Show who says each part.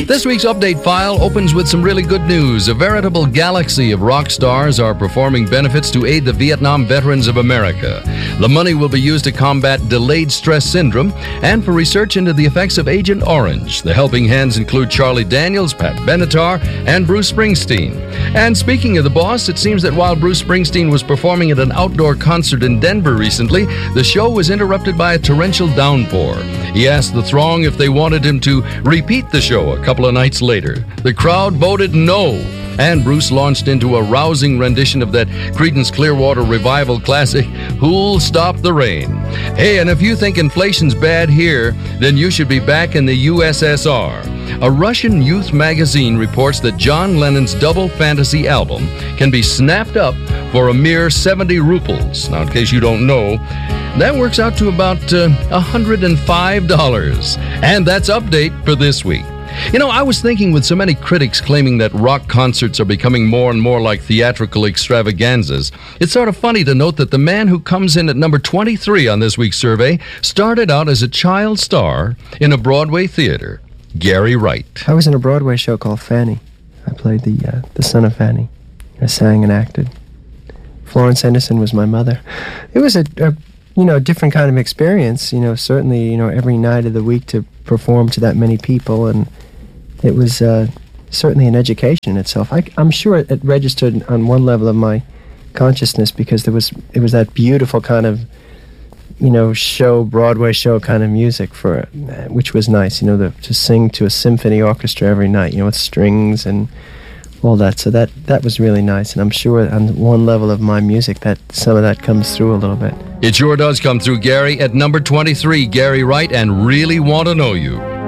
Speaker 1: This week's update file opens with some really good news. A veritable galaxy of rock stars are performing benefits to aid the Vietnam veterans of America. The money will be used to combat delayed stress syndrome and for research into the effects of Agent Orange. The helping hands include Charlie Daniels, Pat Benatar, and Bruce Springsteen. And speaking of the boss, it seems that while Bruce Springsteen was performing at an outdoor concert in Denver recently, the show was interrupted by a torrential downpour. He asked the throng if they wanted him to repeat the show a couple of nights later. The crowd voted no, and Bruce launched into a rousing rendition of that Creedence Clearwater Revival classic, Who'll Stop the Rain? Hey, and if you think inflation's bad here, then you should be back in the USSR. A Russian youth magazine reports that John Lennon's double fantasy album can be snapped up for a mere 70 rubles. Now, in case you don't know, that works out to about $105. And that's update for this week. You know, I was thinking with so many critics claiming that rock concerts are becoming more and more like theatrical extravaganzas, it's sort of funny to note that the man who comes in at number 23 on this week's survey started out as a child star in a Broadway theater, Gary Wright.
Speaker 2: I was in a Broadway show called Fanny. I played the son of Fanny. I sang and acted. Florence Henderson was my mother. It was a different kind of experience, certainly, every night of the week to perform to that many people, and it was certainly an education in itself. I'm sure it registered on one level of my consciousness because it was that beautiful kind of, Broadway show kind of music which was nice, to sing to a symphony orchestra every night, with strings and all that. So that was really nice, and I'm sure on one level of my music that some of that comes through a little bit.
Speaker 1: It sure does come through, Gary. At number 23, Gary Wright and Really Want to Know You.